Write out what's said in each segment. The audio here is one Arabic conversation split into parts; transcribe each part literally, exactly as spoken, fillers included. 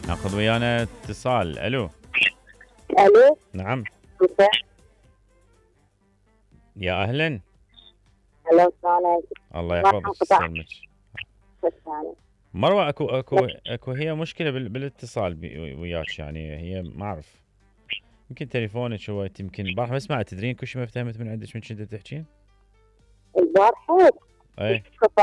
ناخذ ويانا اتصال. الو. الو. نعم. يا اهلا. الو السلام عليكم. الله يحفظك ويسلمك. مروه اكو اكو اكو هي مشكله بالاتصال وياك، يعني هي ما اعرف، يمكن تليفونك هو يمكن البارحه بس ما تدرين كل شيء ما فهمت من عندك من كنت تحكين البارحه. اي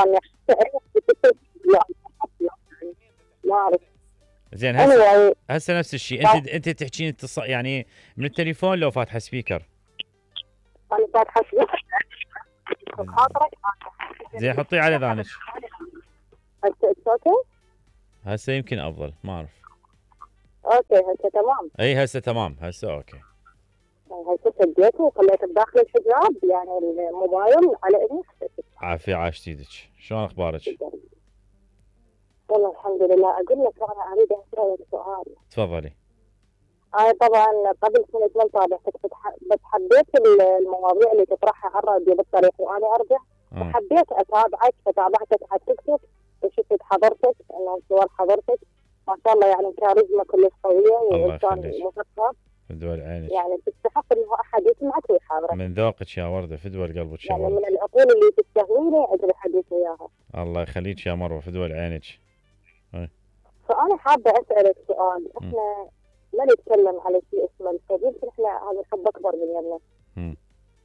ما اعرف. زين هسه هسه نفس الشيء، انت انت تحكين اتص... يعني من التليفون لو فاتحه سبيكر؟ انا فاتحه سبيكر. زين حطيه على ذانك. هسه اوكي؟ هسه يمكن افضل، ما اعرف. اوكي هسه تمام. اي هسه تمام، هسه اوكي. هسه سديته وخليته بداخل الحجاب، يعني الموبايل على اذنك. عافية عاشت ايدك، شلون اخبارك؟ والله الحمد لله. اقول لك انا اريد اسالك سؤال. تفضلي. انا طبعا قبل سنتين طالعتك، بس حبيت المواضيع اللي تطرحها على الراديو بالطريق وانا ارجع، أه. وحبيت اتابعك، فتابعتك على التيك توك وشفت حضرتك، انه صور حضرتك ما شاء الله، يعني كاريزما كلش قويه وانسان مثقف. فدوى عينك. يعني تستحق انه احد يسمعك ويحاورك. من ذوقك يا ورده، فدوى قلبك يا يعني ورده. من العقول اللي تستهويني اجري الحديث وياها. الله يخليك يا مروه، فدوى عينك. فانا حابه اسالك سؤال. احنا ما نتكلم على شيء اسمه الحب، يمكن احنا هذا الحب اكبر من يمنا.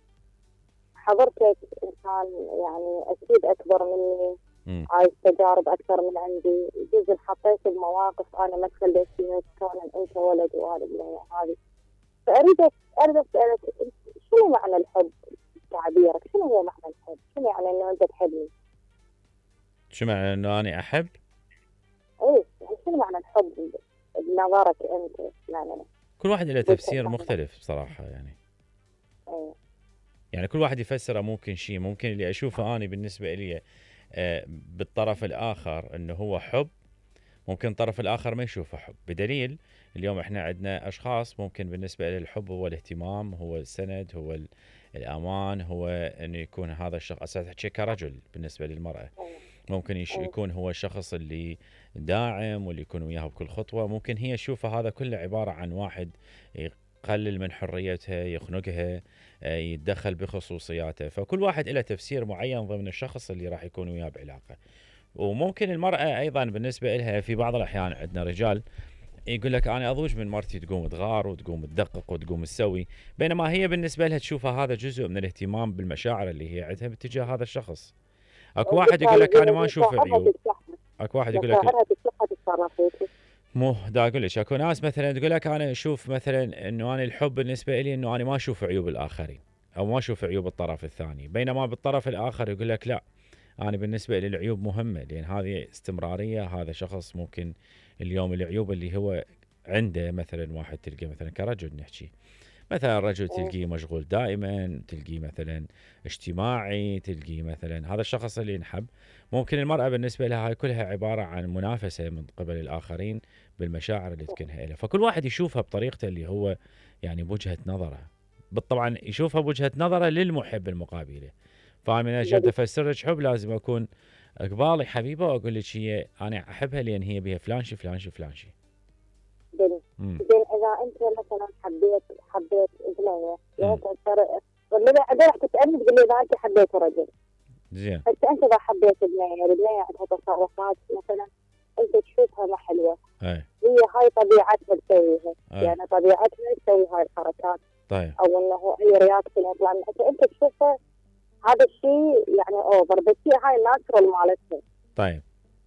حضرتك انسان يعني اكيد اكبر مني، عايش تجارب اكثر من عندي، جزء حطيت بمواقف انا ما تخليت فيها كون انت ولد وانا بنيه هذه. فاريد اريد اسالك شنو معنى الحب تعبيرك؟ شنو هو معنى الحب؟ شنو يعني انه انت تحبني؟ شو معنى انه انا احب؟ ايه يعني شنو معنى الحب بنظرك انت؟ يعني كل واحد له تفسير مختلف بصراحه، يعني ايه يعني كل واحد يفسره ممكن شيء، ممكن اللي اشوفه انا بالنسبه لي آه بالطرف الاخر انه هو حب، ممكن الطرف الاخر ما يشوفه حب. بدليل اليوم احنا عندنا اشخاص ممكن بالنسبه للحب هو الاهتمام، هو السند، هو الامان، هو انه يكون هذا الشخص احكي كرجل بالنسبه للمراه، ممكن يكون هو الشخص اللي داعم واللي يكون وياها بكل خطوه، ممكن هي تشوفه هذا كله عباره عن واحد يقلل من حريتها، يخنقها، يتدخل بخصوصياتها. فكل واحد له تفسير معين ضمن الشخص اللي راح يكون وياه بعلاقه. وممكن المرأة أيضا بالنسبة لها في بعض الأحيان عندنا رجال يقول لك أنا أضوج من مرتي تقوم تغار وتقوم تدقق وتقوم تسوي، بينما هي بالنسبة لها تشوفها هذا جزء من الاهتمام بالمشاعر اللي هي عندها باتجاه هذا الشخص. أكو واحد يقول لك أنا ما أشوف عيوب، أكو واحد يقول لك مو دا أقول لك، أكو ناس مثلا تقول لك أنا أشوف مثلا إنه أنا الحب بالنسبة لي إنه أنا ما أشوف عيوب الآخرين أو ما أشوف عيوب الطرف الثاني، بينما بالطرف الآخر يقول لك لا، أنا بالنسبة لي العيوب مهمة، لأن هذه استمرارية. هذا شخص ممكن اليوم العيوب اللي هو عنده، مثلا واحد تلقى مثلا كرجل نحكي، مثلا رجل تلقيه مشغول دائما، تلقيه مثلا اجتماعي، تلقيه مثلا هذا الشخص اللي ينحب. ممكن المرأة بالنسبة لها هاي كلها عبارة عن منافسة من قبل الآخرين بالمشاعر اللي تكنها إليه، فكل واحد يشوفها بطريقته اللي هو يعني بوجهة نظره، طبعا يشوفها بوجهة نظره للمحب المقابله. فأنا من أجل أفسر لك حب لازم أكون قبالي حبيبة وأقول لك هي أنا أحبها لأن هي بها فلان شي فلان شي فلان شي. زين زين إذا أنت مثلا حبيت حبيت ابنية، يعني ترى ولا راح تسألني تقول لي إذا أنت حبيت رجل. زين. بس أنت إذا حبيت ابنية، البنية عندها تصرفات مثلا أنت تشوفها ما حلوة. أي. هي هاي طبيعتها تسويها، يعني طبيعتها تسوي هاي الحركات. طيب. أو إنه أي رياكشن يطلع أنت تشوفها هذا الشيء يعني اوفر، بس هي هاي الناتشرال مالتها. طيب.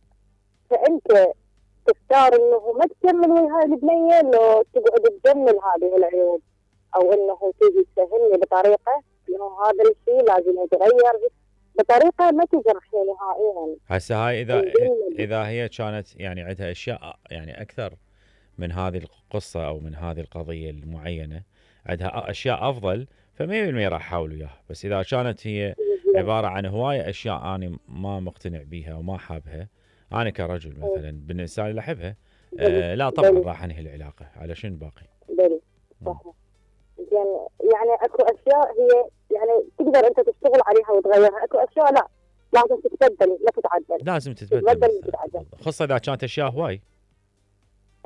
فانت تختار انه ما تكمل ويا هاي البنيه، لو تقعد تجمل هذه العيوب، او انه تيجي تسهلني بطريقه انه هذا الشيء لازم يتغير بطريقه ما تجرحني نهائيا. هسه هاي اذا اذا هي كانت يعني عندها اشياء يعني اكثر من هذه القصه او من هذه القضيه المعينه، عندها اشياء افضل، فمية بالمية راح احاول وياها. بس اذا كانت هي عباره عن هوايه اشياء انا ما مقتنع بيها وما حابها، انا كرجل مثلا بالنسبه اللي احبها، آه لا طبعا راح انهي العلاقه على شنو باقي. بلي صحيح. يعني يعني اكو اشياء هي يعني تقدر انت تشتغل عليها وتغيرها، اكو اشياء لا لازم تتبدل لا تتعدل. لازم تتبدل, تتبدل وتتعدل، خاصه اذا كانت اشياء هواي. ايه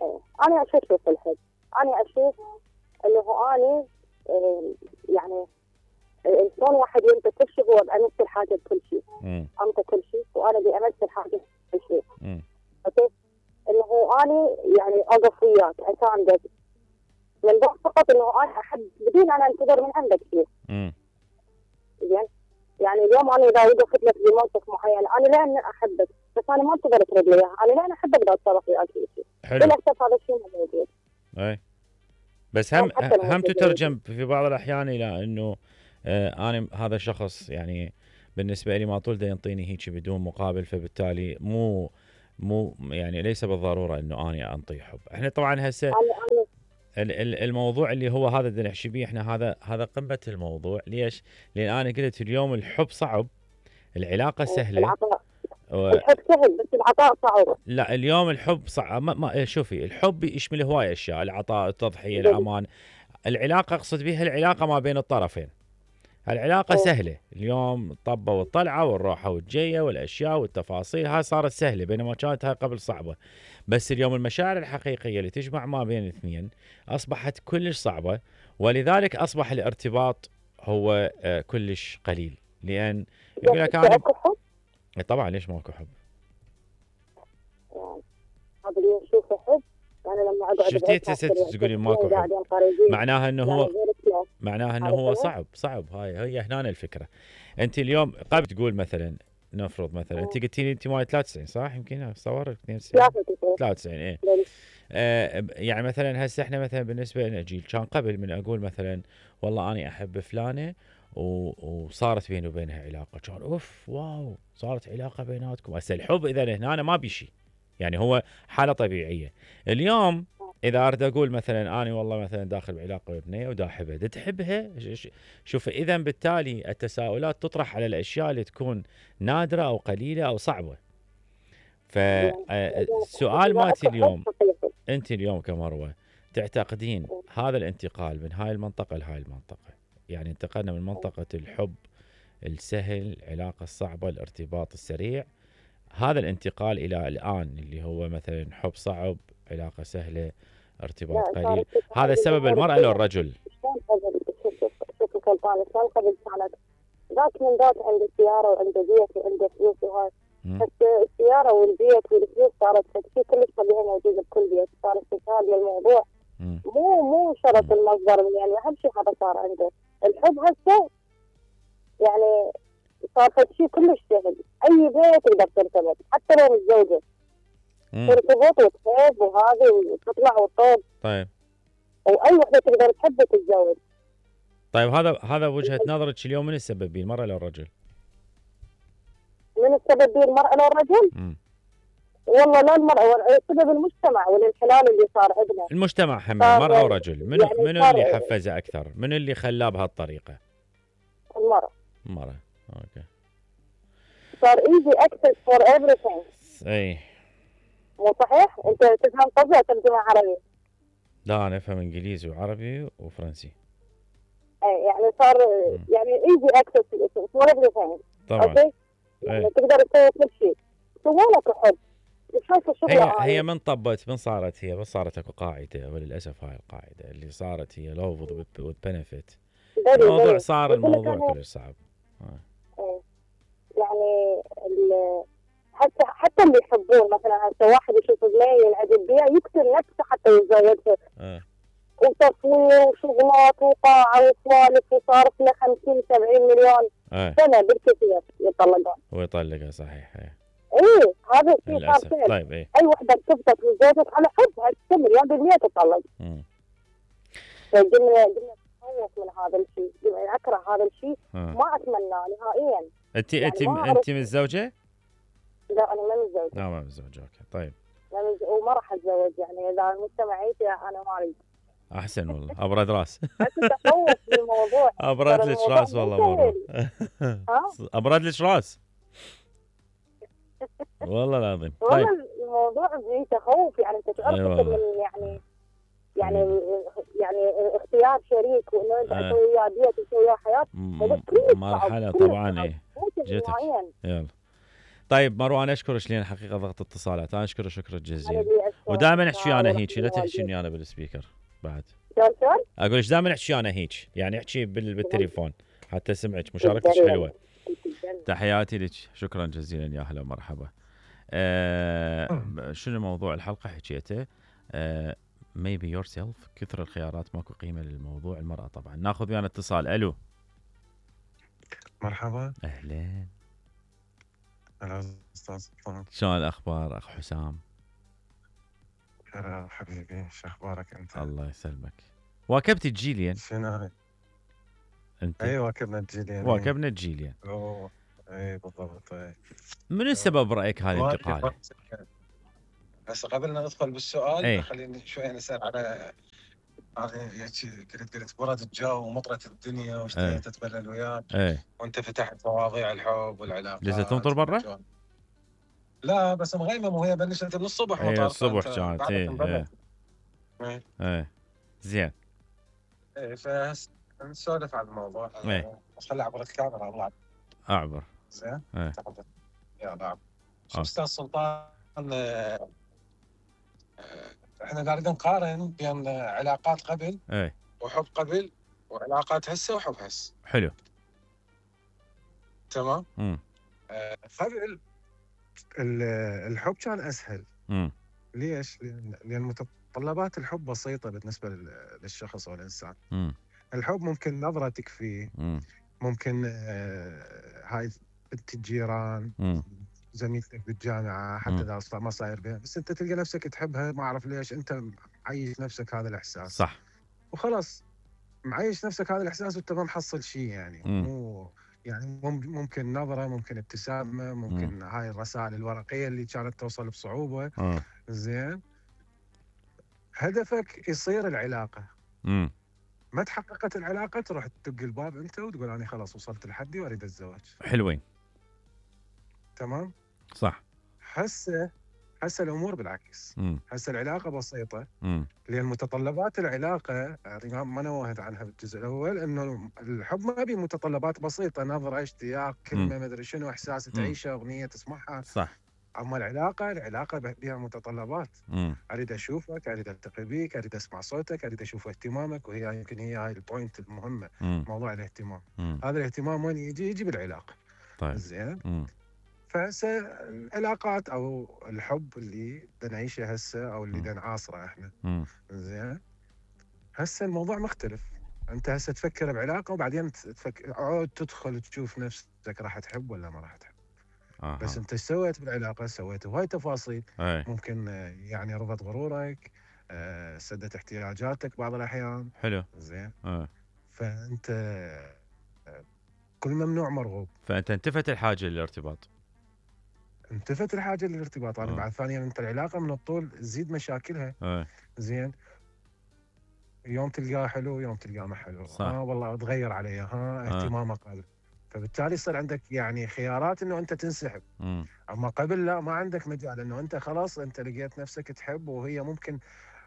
انا اشوف الحب، انا اشوف انه اني يعني شلون واحد ينطي كل شيء، هو بامثل حاجه بكل شيء، انطي كل شيء وانا بامثل حاجه بكل شيء. اوكي، انه اني يعني اقف وياك اساندك من باب فقط انه انا احب بدون انا انتظر من عندك شيء. زين، يعني اليوم انا اذا وقفت لك بموقف معين انا لان احبك، بس انا ما انتظر ترد لي اياها، انا لان احبك بدي اتصرف وياك في شيء. للاسف هذا الشيء مو موجود. اي بس هم هم تترجم في بعض الاحيان الى انه آه انا هذا الشخص يعني بالنسبه لي ما طول ده ينطيني هيك بدون مقابل، فبالتالي مو مو يعني ليس بالضروره انه اني انطي حب. احنا طبعا هسه الموضوع اللي هو هذا بدنا نحكي بيه احنا، هذا هذا قمه الموضوع. ليش؟ لان انا قلت اليوم الحب صعب، العلاقه سهله، العطاء و... الحب سهل بس العطاء صعب. لا اليوم الحب صعب. ما, ما شوفي، الحب يشمل هوايه اشياء، العطاء، التضحيه، الامان. العلاقه اقصد بها العلاقه ما بين الطرفين. العلاقة سهلة اليوم، الطبة والطلعة والروحة والجية والأشياء والتفاصيل هاي صارت سهلة، بينما كانت هاي قبل صعبة. بس اليوم المشاعر الحقيقية اللي تجمع ما بين الاثنين أصبحت كلش صعبة، ولذلك أصبح الارتباط هو آه كلش قليل. لأن يقول لك أنا طبعا ليش ماكو حب؟ هذا اللي نشوف حب. أنا لما أقعد شفتي تقولي ماكو حب، معناها انه هو معناها انه هو صعب صعب. هاي هي هنا الفكره. انت اليوم قبل تقول مثلا، نفرض مثلا انت قلتي لي انت مال ثلاثة وتسعين صح؟ يمكن اتصور اثنين وتسعين ثلاثة وتسعين ايه آه يعني مثلا هسه احنا مثلا بالنسبه لنا جيل كان قبل من اقول مثلا والله اني احب فلانه وصارت بيني وبينها علاقه، كان اوف واو صارت علاقه بيناتكم. هسه الحب اذا هنا ما بيشي، يعني هو حاله طبيعيه. اليوم اذا اريد اقول مثلا اني والله مثلا داخل بعلاقه ببنيه ودا احبها، دا تحبها شوف، اذا بالتالي التساؤلات تطرح على الاشياء اللي تكون نادره او قليله او صعبه. فالسؤال مالتي اليوم، انت اليوم كمروه تعتقدين هذا الانتقال من هاي المنطقه لهاي المنطقه، يعني انتقلنا من منطقه الحب السهل، العلاقه الصعبه، الارتباط السريع، هذا الانتقال الى الان اللي هو مثلا حب صعب، علاقه سهله، ارتباط قليل، هذا سبب المرأة لو الرجل؟ شلون قبل شوف شوف كلطانة، شلون قبل كانت ذاك من ذاك عنده سيارة وعنده بيت وعنده فلوس وهاي، بس السيارة والبيت والفلوس صارت شيء كلش طبيعي موجود بكل بيت، صار استفهاد للموضوع. مو مو شرط المصدر، يعني أهم شيء هذا صار عنده. الحب هسه يعني صار شيء كلش سهل، أي بيت تقدر ترتبط حتى لو متزوجة ترتبط وتحب وهذه وتطلع وتطوب. طيب واي وحده تقدر تحب تتزوج. طيب هذا هذا وجهه نظرك اليوم، من السبب بيه المراه لو الرجل؟ من السبب بيه المراه لو الرجل؟ امم والله لا المراه، السبب المجتمع والانحلال اللي صار عندنا. المجتمع هم مراه ورجل، من يعني من اللي حفزه اكثر؟ من اللي خلاه بهالطريقه؟ المراه. المراه اوكي. صار ايزي اكسس فور ايفريثينج. اي مو صحيح؟ انت تفهم طبيعي ترجمه عربي؟ لا انا افهم انجليزي وعربي وفرنسي. اي يعني صار م. يعني ايزي اكسس فور ايفريثينج. طبعا اوكي؟ يعني تقدر تسوي كل شيء. سوالك حب. هي هي من طبت من صارت هي، بس صارت اكو قاعده، وللاسف هاي القاعده اللي صارت هي لوف وذ بنفيت. الموضوع صار الموضوع كلش صعب. ايه يعني حتى حتى اللي يحبون مثلا هسه واحد يشوف بنيه ينعجب بها يكسر نفسه حتى يتزوجها. اه وتصوير وشغلات وقاعه وسوالف وصارت له خمسين سبعين مليون اه. سنه بالكثير يطلقون. ويطلقها صحيح. ايه ايه هذا الشيء صار فعلا. طيب ايه. اي وحده تثبت وتزوجت على حب هاي مليون بالمية تطلق. امم فقلنا قلنا نتخوف من هذا الشيء، قلنا اكره هذا الشيء، ما اتمناه نهائيا. انت انت يعني انت متزوجه؟ لا انا ما متزوجه. لا ما متزوجه اوكي طيب. وما راح اتزوج، يعني اذا المجتمع يجي انا ما اريد. احسن والله، ابرد راس. اتخوف من الموضوع. ابرد لك راس والله مروه. ابرد لك راس والله العظيم. طيب والله الموضوع فيه تخوف، يعني انت تعرف من يعني يعني يعني اختيار شريك وانه انت تسوي وياه بيت وتسوي وياه حياه، مرحله طبعا. ايه جيتك يلا طيب مروه انا اشكرك لين حقيقه ضغط اتصالات، انا اشكرك شكرا أنا جزيلا. اللي أشكرك. ودائما احكي انا تعال هيك، لا ورحمة تحكيني انا بالسبيكر بعد. شلون شلون؟ اقول لك دائما احكي انا هيك، يعني احكي بال- بالتليفون حتى سمعك، مشاركتك بالدنيا حلوه. في الجنة. تحياتي لك، شكرا جزيلا، يا هلا ومرحبا. آه شنو موضوع الحلقه حكيته؟ آه maybe yourself، كثر الخيارات ماكو قيمه للموضوع. المراه طبعا. ناخذ ويانا اتصال. الو مرحبا. اهلين. هلا استاذ فهد. شلون الاخبار اخ حسام؟ هلا حبيبي، شو اخبارك انت؟ الله يسلمك. واكبت الجيلين شنو؟ انت؟ اي واكبنا الجيلين. واكبنا الجيلين. اوه اي بالضبط. اي من السبب برايك هذه الانتقاله؟ هسه قبل لا ندخل بالسؤال اي خليني شوي نسال على هذه قلت قلت برد الجو ومطرت الدنيا واشتهيت اتبلل وياك. اي وانت فتحت مواضيع الحب والعلاقات. لسه تمطر برا؟ لا بس مغيمه، وهي بلشت من الصبح مطر. اي الصبح كانت. اي اي اي زين. ايه فهسه نسولف عن الموضوع. ايه خلي عبر الكاميرا الله. اعبر. زين. ايه تفضل. يا نعم. شوف آه. استاذ سلطان، آه، احنا قاعدين نقارن بين علاقات قبل ايه وحب قبل وعلاقات هسه وحب هسه. حلو. تمام. امم آه، قبل ال- الحب كان اسهل. امم ليش؟ لان لأن متطلبات الحب بسيطه بالنسبه لل- للشخص او الانسان. امم الحب ممكن نظره تكفيه، امم ممكن آه، هاي بنت الجيران، امم زميلتك بالجامعه، حتى مم. اذا صار ما صاير بها، بس انت تلقى نفسك تحبها، ما اعرف ليش انت معيش نفسك هذا الاحساس. صح. وخلاص معيش نفسك هذا الاحساس وانت ما محصل شيء يعني. مم. مو يعني مم- ممكن نظره، ممكن ابتسامه، ممكن هاي الرسائل الورقيه اللي كانت توصل بصعوبه. اه زين. هدفك يصير العلاقه. امم ما تحققت العلاقه تروح تدق الباب انت وتقول انا خلاص وصلت لحدي واريد الزواج. حلوين. تمام. صح. هسه هسه الامور بالعكس. امم هسه العلاقه بسيطه، امم لان متطلبات العلاقه يعني ما نوهت عنها بالجزء الاول، انه الحب ما بيه متطلبات بسيطه، نظره، اشتياق، كلمه، ما ادري شنو، احساس تعيشه، اغنيه تسمعها. صح. اما العلاقه العلاقه بها متطلبات. امم اريد اشوفك، اريد التقي بيك، اريد اسمع صوتك، اريد اشوف اهتمامك، وهي يمكن هي هاي البوينت المهمه، امم موضوع الاهتمام. امم هذا الاهتمام وين يجي؟ يجي بالعلاقه. طيب. زين. امم فهسه العلاقات او الحب اللي بدنا نعيشه هسه او اللي مم. بدنا نعاصره احنا. امم زين. هسه الموضوع مختلف. انت هسه تفكر بعلاقه وبعدين تفكر عود تدخل تشوف نفسك راح تحب ولا ما راح تحب. آه. بس انت ايش سويت بالعلاقه؟ سويت هواي تفاصيل. اي ممكن آه، يعني رضت غرورك، آه، سدت احتياجاتك بعض الاحيان. حلو. زين. اه فانت آه، كل ممنوع مرغوب. فانت انتفت الحاجه للارتباط. انتفت الحاجه للارتباط. انا آه. بعد ثانيا انت العلاقه من الطول تزيد مشاكلها. اي زين. يوم تلقاه حلو، يوم تلقاه ما حلو. صح. ها والله تغير علي، ها اهتمامه قل. فبالتالي يصير عندك يعني خيارات انه انت تنسحب. امم اما قبل لا، ما عندك مجال، انه انت خلاص انت لقيت نفسك تحب، وهي ممكن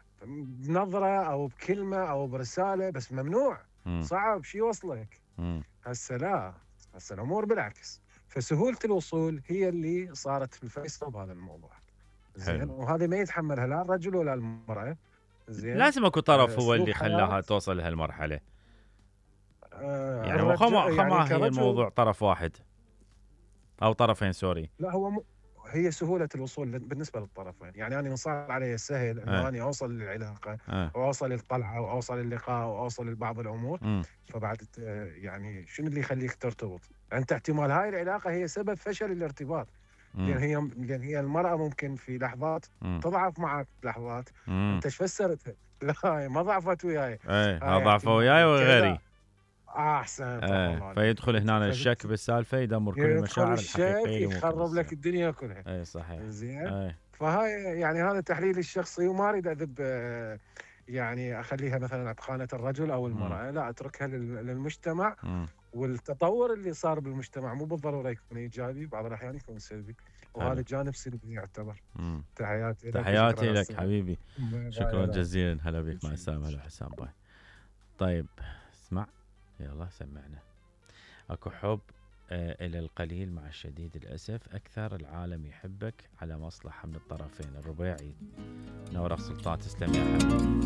بنظره او بكلمه او برساله، بس ممنوع. امم صعب شي يوصلك. امم هسه لا، هسه الامور بالعكس. فسهوله الوصول هي اللي صارت الفيصل بهذا الموضوع. زين. حلو. وهذه ما يتحملها لا الرجل ولا المراه. زين. لازم اكو طرف آه، هو اللي أسلوب خلاها حياة. توصل لهالمرحله. آه، يعني هو الرجل- خما يعني خما هي كرجل. الموضوع طرف واحد او طرفين سوري. لا هو م... هي سهولة الوصول بالنسبة للطرفين. يعني أنا من صار علي سهل أنه آه. أنا أوصل للعلاقة، اه وأوصل للطلعة، وأوصل للقاء، وأوصل لبعض الأمور. امم فبعد ت- يعني شنو اللي يخليك ترتبط؟ أنت احتمال هاي العلاقة هي سبب فشل الارتباط. لأن امم هي لأن هي المرأة ممكن في لحظات امم تضعف معك لحظات. امم أنت ايش فسرتها؟ لا هي ما ضعفت وياي. اي هاي هذا ضعفه احتمال وياي وغيري. كذا. آه، أحسن. ايه فيدخل هنا الشك بالسالفه، يدمر كل يدخل المشاعر الشك الحقيقيه اللي ممكن يخرب لك تصير. الدنيا كلها. اي صحيح. زين. اي فهاي يعني هذا تحليلي الشخصي، وما اريد اذب آه، يعني اخليها مثلا بخانه الرجل او المراه، لا اتركها لل- للمجتمع امم والتطور اللي صار بالمجتمع. مو بالضروره يكون ايجابي، بعض الاحيان يكون سلبي، وهذا جانب سلبي يعتبر. امم تحياتي لك. تحياتي وشكراً لك على حبيبي. السؤال. شكرا باي. جزيلا. هلا بك. مع السلامه. هلا حسام. باي. طيب اسمع، يلا سمعنا. اكو حب آه إلى القليل مع الشديد الأسف. أكثر العالم يحبك على مصلحة من الطرفين. الربيعي نورق سلطان، تسلم يا حبيبي.